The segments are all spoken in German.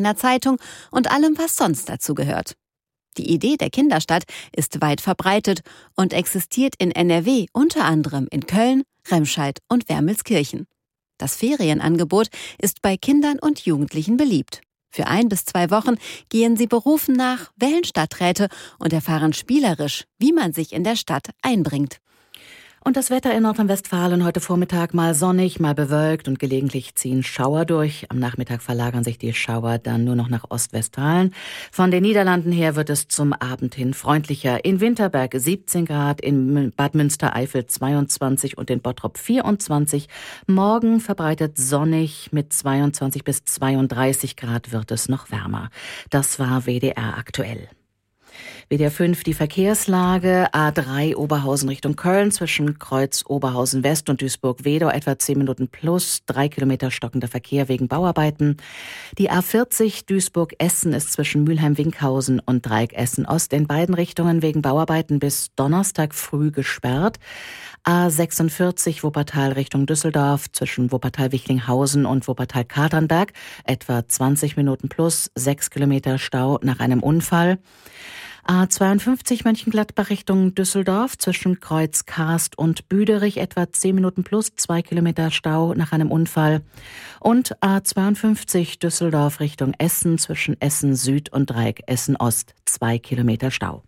einer Zeitung und allem, was sonst dazu gehört. Die Idee der Kinderstadt ist weit verbreitet und existiert in NRW unter anderem in Köln, Remscheid und Wermelskirchen. Das Ferienangebot ist bei Kindern und Jugendlichen beliebt. Für 1 bis 2 Wochen gehen sie Berufen nach, wählen Stadträte und erfahren spielerisch, wie man sich in der Stadt einbringt. Und das Wetter in Nordrhein-Westfalen heute Vormittag mal sonnig, mal bewölkt und gelegentlich ziehen Schauer durch. Am Nachmittag verlagern sich die Schauer dann nur noch nach Ostwestfalen. Von den Niederlanden her wird es zum Abend hin freundlicher. In Winterberg 17 Grad, in Bad Münstereifel 22 und in Bottrop 24. Morgen verbreitet sonnig, mit 22 bis 32 Grad wird es noch wärmer. Das war WDR aktuell. WDR 5 die Verkehrslage. A3 Oberhausen Richtung Köln zwischen Kreuz Oberhausen West und Duisburg-Wedau etwa 10 Minuten plus, 3 Kilometer stockender Verkehr wegen Bauarbeiten. Die A40 Duisburg-Essen ist zwischen Mülheim-Winkhausen und Dreieck Essen-Ost in beiden Richtungen wegen Bauarbeiten bis Donnerstag früh gesperrt. A46 Wuppertal Richtung Düsseldorf zwischen Wuppertal-Wichlinghausen und Wuppertal-Katernberg etwa 20 Minuten plus, 6 Kilometer Stau nach einem Unfall. A52 Mönchengladbach Richtung Düsseldorf zwischen Kreuz Karst und Büderich etwa 10 Minuten plus, 2 Kilometer Stau nach einem Unfall. Und A52 Düsseldorf Richtung Essen zwischen Essen Süd und Dreieck Essen Ost 2 Kilometer Stau.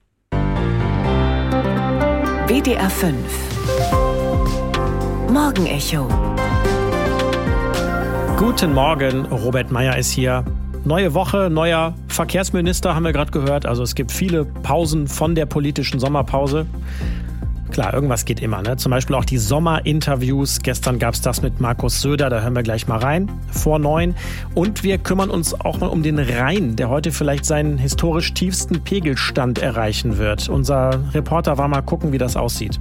WDR 5 Morgenecho. Guten Morgen, Robert Meyer ist hier. Neue Woche, neuer Verkehrsminister haben wir gerade gehört. Also es gibt viele Pausen von der politischen Sommerpause. Klar, irgendwas geht immer, ne? Zum Beispiel auch die Sommerinterviews. Gestern gab es das mit Markus Söder, da hören wir gleich mal rein, vor 9. Und wir kümmern uns auch mal um den Rhein, der heute vielleicht seinen historisch tiefsten Pegelstand erreichen wird. Unser Reporter war mal gucken, wie das aussieht.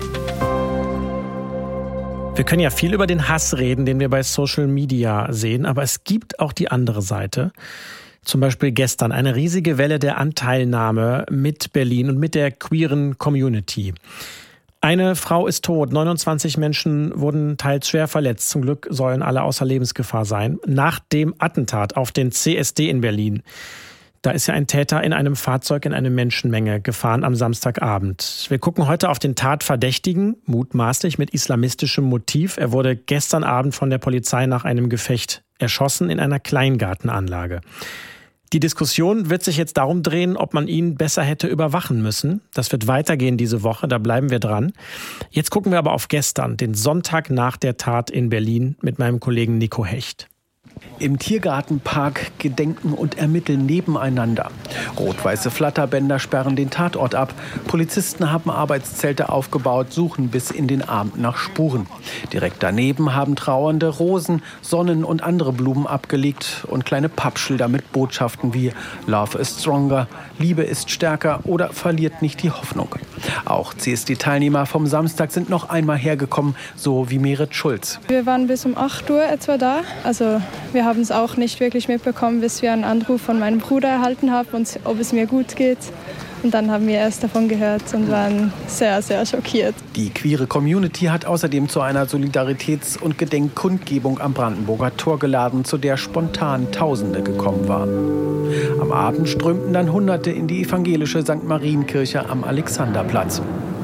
Wir können ja viel über den Hass reden, den wir bei Social Media sehen, aber es gibt auch die andere Seite. Zum Beispiel gestern eine riesige Welle der Anteilnahme mit Berlin und mit der queeren Community. Eine Frau ist tot, 29 Menschen wurden teils schwer verletzt. Zum Glück sollen alle außer Lebensgefahr sein. Nach dem Attentat auf den CSD in Berlin. Da ist ja ein Täter in einem Fahrzeug in eine Menschenmenge gefahren am Samstagabend. Wir gucken heute auf den Tatverdächtigen, mutmaßlich mit islamistischem Motiv. Er wurde gestern Abend von der Polizei nach einem Gefecht erschossen in einer Kleingartenanlage. Die Diskussion wird sich jetzt darum drehen, ob man ihn besser hätte überwachen müssen. Das wird weitergehen diese Woche, da bleiben wir dran. Jetzt gucken wir aber auf gestern, den Sonntag nach der Tat in Berlin mit meinem Kollegen Nico Hecht. Im Tiergartenpark gedenken und ermitteln nebeneinander. Rot-weiße Flatterbänder sperren den Tatort ab. Polizisten haben Arbeitszelte aufgebaut, suchen bis in den Abend nach Spuren. Direkt daneben haben Trauernde Rosen, Sonnen und andere Blumen abgelegt und kleine Pappschilder mit Botschaften wie Love is stronger, Liebe ist stärker oder verliert nicht die Hoffnung. Auch CSD-Teilnehmer vom Samstag sind noch einmal hergekommen, so wie Merit Schulz. Wir waren bis um 8 Uhr etwa da. Also wir haben es auch nicht wirklich mitbekommen, bis wir einen Anruf von meinem Bruder erhalten haben, und ob es mir gut geht. Und dann haben wir erst davon gehört und waren sehr, sehr schockiert. Die queere Community hat außerdem zu einer Solidaritäts- und Gedenkkundgebung am Brandenburger Tor geladen, zu der spontan Tausende gekommen waren. Am Abend strömten dann Hunderte in die evangelische St. Marienkirche am Alexanderplatz.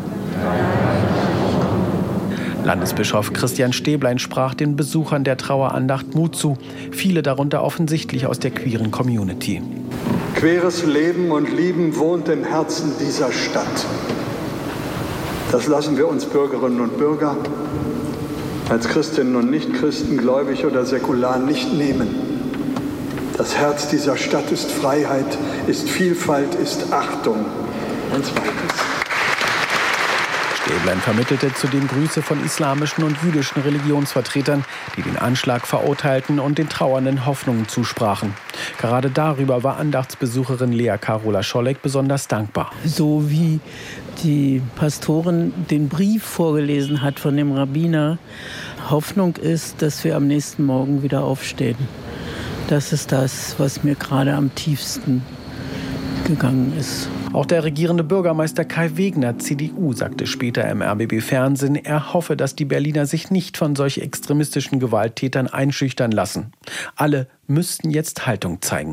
Landesbischof Christian Stäblein sprach den Besuchern der Trauerandacht Mut zu, viele darunter offensichtlich aus der queeren Community. Queeres Leben und Lieben wohnt im Herzen dieser Stadt. Das lassen wir uns Bürgerinnen und Bürger als Christinnen und Nichtchristen, gläubig oder säkular, nicht nehmen. Das Herz dieser Stadt ist Freiheit, ist Vielfalt, ist Achtung. Und zweites. Stäblein vermittelte zudem Grüße von islamischen und jüdischen Religionsvertretern, die den Anschlag verurteilten und den Trauernden Hoffnungen zusprachen. Gerade darüber war Andachtsbesucherin Lea Carola Scholleck besonders dankbar. So wie die Pastorin den Brief vorgelesen hat von dem Rabbiner, Hoffnung ist, dass wir am nächsten Morgen wieder aufstehen. Das ist das, was mir gerade am tiefsten gegangen ist. Auch der regierende Bürgermeister Kai Wegner, CDU, sagte später im RBB-Fernsehen, er hoffe, dass die Berliner sich nicht von solch extremistischen Gewalttätern einschüchtern lassen. Alle müssten jetzt Haltung zeigen.